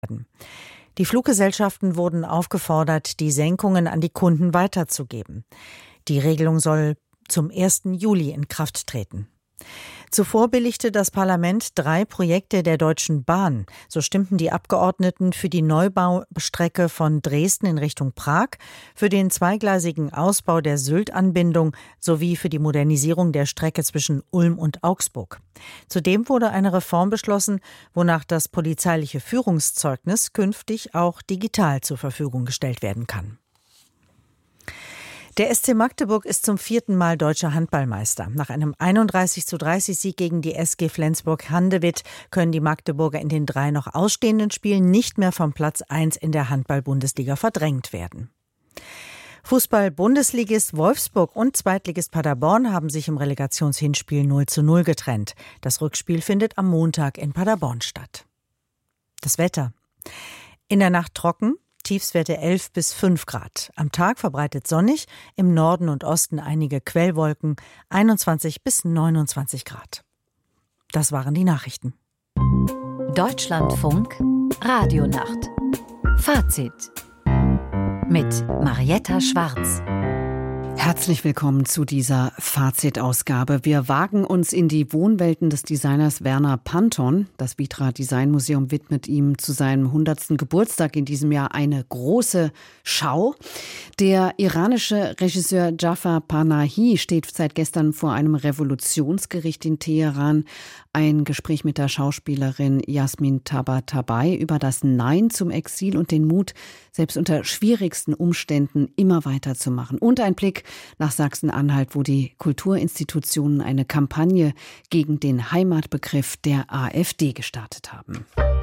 Die Fluggesellschaften wurden aufgefordert, die Senkungen an die Kunden weiterzugeben. Die Regelung soll zum 1. Juli in Kraft treten. Zuvor billigte das Parlament 3 Projekte der Deutschen Bahn. So stimmten die Abgeordneten für die Neubaustrecke von Dresden in Richtung Prag, für den zweigleisigen Ausbau der Sylt-Anbindung sowie für die Modernisierung der Strecke zwischen Ulm und Augsburg. Zudem wurde eine Reform beschlossen, wonach das polizeiliche Führungszeugnis künftig auch digital zur Verfügung gestellt werden kann. Der SC Magdeburg ist zum 4. Mal deutscher Handballmeister. Nach einem 31:30-Sieg gegen die SG Flensburg-Handewitt können die Magdeburger in den 3 noch ausstehenden Spielen nicht mehr vom Platz 1 in der Handball-Bundesliga verdrängt werden. Fußball-Bundesligist Wolfsburg und Zweitligist Paderborn haben sich im Relegationshinspiel 0:0 getrennt. Das Rückspiel findet am Montag in Paderborn statt. Das Wetter. In der Nacht trocken. Tiefstwerte 11 bis 5 Grad. Am Tag verbreitet sonnig, im Norden und Osten einige Quellwolken, 21 bis 29 Grad. Das waren die Nachrichten. Deutschlandfunk Radionacht. Fazit mit Marietta Schwarz. Herzlich willkommen zu dieser Fazitausgabe. Wir wagen uns in die Wohnwelten des Designers Werner Panton. Das Vitra Design Museum widmet ihm zu seinem 100. Geburtstag in diesem Jahr eine große Schau. Der iranische Regisseur Jafar Panahi steht seit gestern vor einem Revolutionsgericht in Teheran. Ein Gespräch mit der Schauspielerin Yasmin Tabatabai über das Nein zum Exil und den Mut, selbst unter schwierigsten Umständen immer weiterzumachen. Und ein Blick nach Sachsen-Anhalt, wo die Kulturinstitutionen eine Kampagne gegen den Heimatbegriff der AfD gestartet haben.